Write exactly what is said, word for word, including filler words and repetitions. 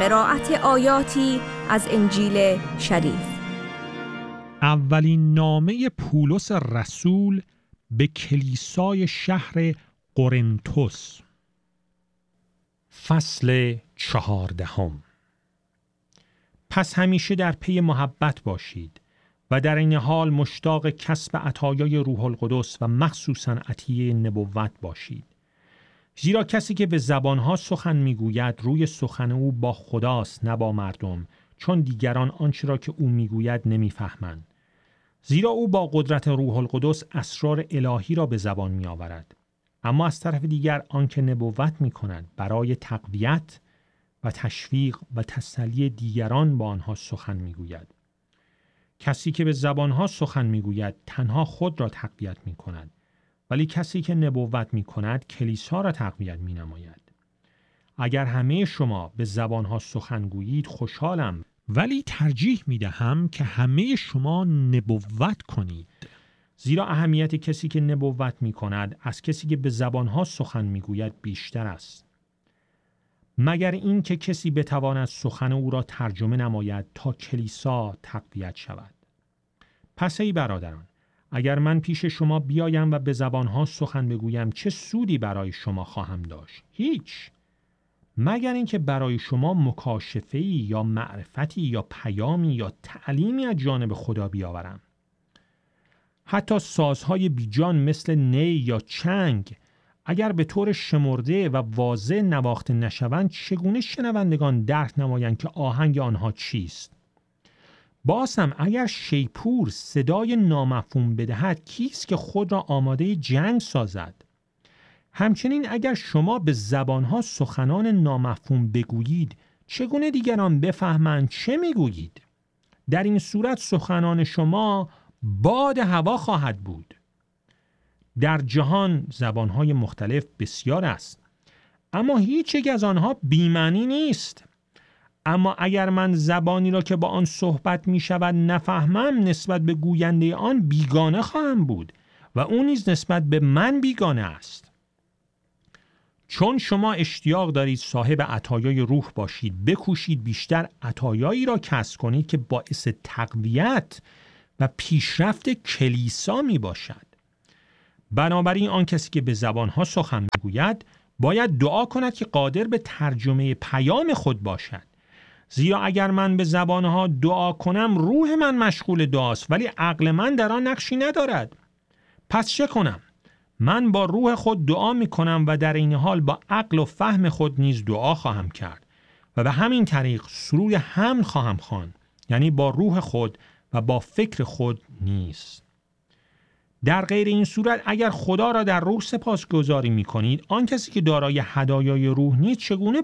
قرائت آیاتی از انجیل شریف. اولین نامه پولس رسول به کلیسای شهر قرنتس. فصل چهاردهم. پس همیشه در پی محبت باشید و در این حال مشتاق کسب عطایای روح القدس و مخصوصاً عطیه نبوت باشید. زیرا کسی که به زبانها سخن میگوید روی سخن او با خداست نه با مردم، چون دیگران آنچه را که او میگوید نمیفهمند. زیرا او با قدرت روح القدس اسرار الهی را به زبان می آورد. اما از طرف دیگر آنکه نبوت می کند برای تقویت و تشویق و تسلی دیگران با آنها سخن می گوید. کسی که به زبانها سخن می گوید تنها خود را تقویت می کند، ولی کسی که نبوت می کند کلیسا را تقویت می نماید. اگر همه شما به زبانها سخن گویید خوشحالم، ولی ترجیح می دهم که همه شما نبوت کنید. زیرا اهمیت کسی که نبوت می کند از کسی که به زبانها سخن می گوید بیشتر است. مگر این که کسی بتواند سخن او را ترجمه نماید تا کلیسا تقویت شود. پس ای برادران، اگر من پیش شما بیایم و به زبانها سخن بگویم چه سودی برای شما خواهم داشت؟ هیچ. مگر اینکه برای شما مکاشفه‌ای یا معرفتی یا پیامی یا تعلیمی از جانب خدا بیاورم. حتی سازهای بیجان مثل نی یا چنگ اگر به طور شمرده و واضح نواخته نشوند چگونه شنوندگان درک نمایند که آهنگ آنها چیست؟ باز هم اگر شیپور صدای نامفهوم بدهد کیست که خود را آماده جنگ سازد؟ همچنین اگر شما به زبانها سخنان نامفهوم بگویید چگونه دیگران بفهمند چه میگویید؟ در این صورت سخنان شما باد هوا خواهد بود. در جهان زبانهای مختلف بسیار است، اما هیچ یک از آنها بی‌معنی نیست. اما اگر من زبانی را که با آن صحبت می شود نفهمم نسبت به گوینده آن بیگانه خواهم بود و او نیز نسبت به من بیگانه است. چون شما اشتیاق دارید صاحب عطایای روح باشید، بکوشید بیشتر عطایایی را کسب کنید که باعث تقویت و پیشرفت کلیسا می باشد. بنابراین آن کسی که به زبانها سخن می گوید باید دعا کند که قادر به ترجمه پیام خود باشد. زیرا اگر من به زبانها دعا کنم روح من مشغول دعاست ولی عقل من در آن نقشی ندارد. پس چه کنم؟ من با روح خود دعا می کنم و در این حال با عقل و فهم خود نیز دعا خواهم کرد و به همین طریق سروی حمل خواهم خواند، یعنی با روح خود و با فکر خود نیز. در غیر این صورت اگر خدا را در روح سپاسگزاری می کنید، آن کسی که دارای هدایای روح نیست چگونه